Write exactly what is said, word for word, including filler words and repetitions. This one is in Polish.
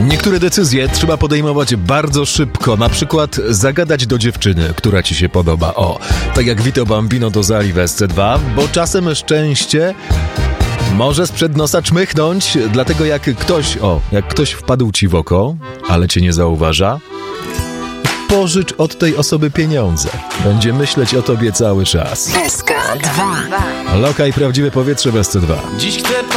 Niektóre decyzje trzeba podejmować bardzo szybko. Na przykład zagadać do dziewczyny, która ci się podoba. O, tak jak Vito Bambino do Zali w S C dwa, bo czasem szczęście może sprzed nosa czmychnąć, dlatego jak ktoś, o, jak ktoś wpadł ci w oko, ale cię nie zauważa, pożycz od tej osoby pieniądze. Będzie myśleć o tobie cały czas. S K dwa. Loka i prawdziwe powietrze w S C dwa. Dziś chcę